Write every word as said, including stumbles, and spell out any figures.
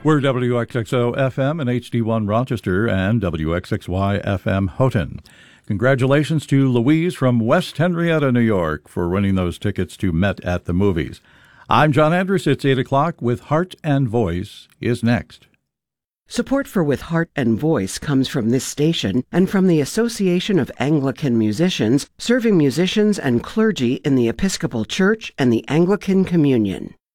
We're W X X O F M and H D one Rochester and W X X Y F M Houghton. Congratulations to Louise from West Henrietta, New York, for winning those tickets to Met at the Movies. I'm John Andrus. It's eight o'clock with Heart and Voice is next. Support for With Heart and Voice comes from this station and from the Association of Anglican Musicians, serving musicians and clergy in the Episcopal Church and the Anglican Communion.